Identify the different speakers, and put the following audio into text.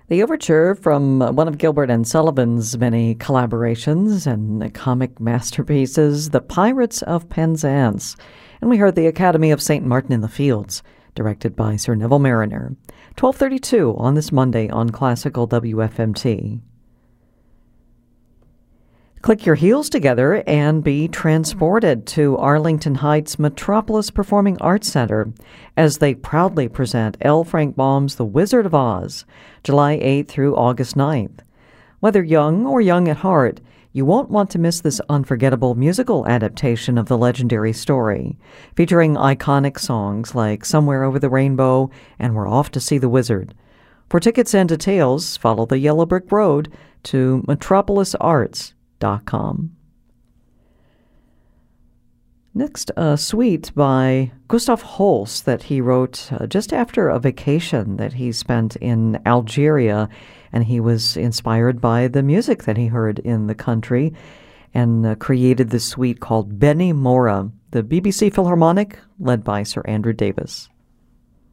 Speaker 1: The overture from one of Gilbert and Sullivan's many collaborations and comic masterpieces, The Pirates of Penzance. And we heard The Academy of St. Martin in the Fields, directed by Sir Neville Mariner. 12:32 on this Monday on Classical WFMT. Click your heels together and be transported to Arlington Heights Metropolis Performing Arts Center as they proudly present L. Frank Baum's The Wizard of Oz, July 8th through August 9th. Whether young or young at heart, you won't want to miss this unforgettable musical adaptation of the legendary story, featuring iconic songs like Somewhere Over the Rainbow and We're Off to See the Wizard. For tickets and details, follow the Yellow Brick Road to metropolisarts.com. Next, a suite by Gustav Holst that he wrote just after a vacation that he spent in Algeria, and he was inspired by the music that he heard in the country and created this suite called Benny Mora, the BBC Philharmonic, led by Sir Andrew Davis.